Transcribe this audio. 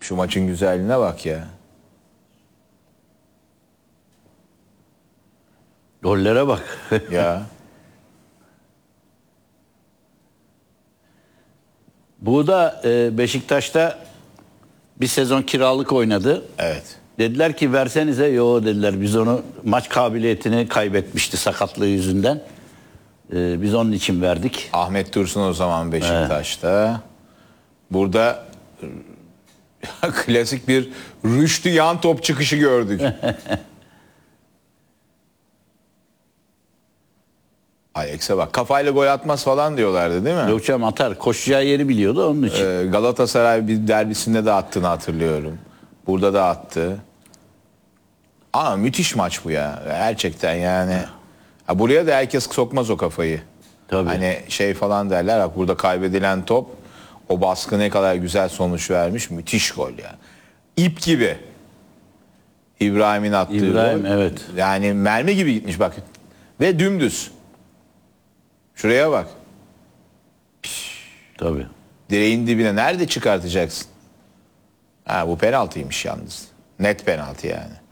Şu maçın güzelliğine bak ya. Gollere bak. Ya. Bu da Beşiktaş'ta bir sezon kiralık oynadı. Evet. Dediler ki versenize. Yo dediler, biz onu maç kabiliyetini kaybetmişti sakatlığı yüzünden. Biz onun için verdik. Ahmet Dursun o zaman Beşiktaş'ta. Burada klasik bir Rüştü yan top çıkışı gördük. Alex'e bak. Kafayla gol atmaz falan diyorlardı değil mi? Hocam atar. Koşacağı yeri biliyordu onun için. Galatasaray bir derbisinde de attığını hatırlıyorum. Burada da attı. Ama müthiş maç bu ya. Gerçekten yani. Ha, buraya da herkes sokmaz o kafayı. Tabii. Hani şey falan derler. Bak burada kaybedilen top, o baskı ne kadar güzel sonuç vermiş. Müthiş gol ya. İp gibi. İbrahim'in attığı İbrahim, gol. evet. Yani mermi gibi gitmiş bak. Ve dümdüz. Şuraya bak. Tabii. Direğin dibine nerede çıkartacaksın? Ha, bu penaltıymış yalnız. Net penaltı yani.